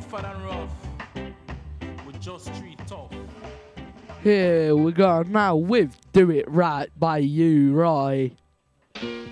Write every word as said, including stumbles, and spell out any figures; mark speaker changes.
Speaker 1: rougher than rough. We just street tough.
Speaker 2: Here we go now with Do It Right by You, Roy.